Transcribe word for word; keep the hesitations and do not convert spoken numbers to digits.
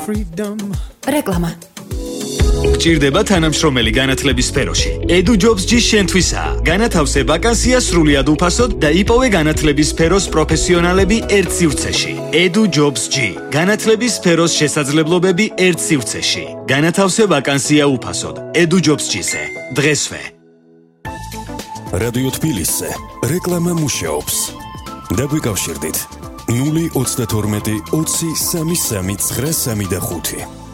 რეკლამა. გჭირდება თანამშრომელი განათლების სფეროში. EduJobs-ი შენთვისაა. განათავსე ვაკანსია სრულიად უფასოდ და იპოვე განათლების სფეროს პროფესიონალები ერთ სივრცეში. EduJobs-ი. განათლების სფეროს შესაძლებლობები ერთ სივრცეში. განათავსე ვაკანსია უფასოდ. EduJobs-ზე. დღესვე. რადიო თბილისზე რეკლამა მუშაობს. დაგვიკავშირდით ნული ოცდათორმეტი ოცი სამი სამი ცხრა სამი და ხუთი.